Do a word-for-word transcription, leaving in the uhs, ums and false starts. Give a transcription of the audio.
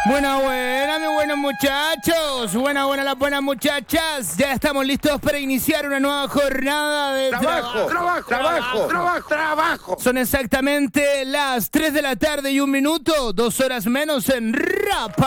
Buena, buena, mis buenos muchachos. Buena, buena, las buenas muchachas. Ya estamos listos para iniciar una nueva jornada de trabajo. Trabajo, trabajo, trabajo, trabajo. Son exactamente las tres de la tarde y un minuto, dos horas menos en Rap.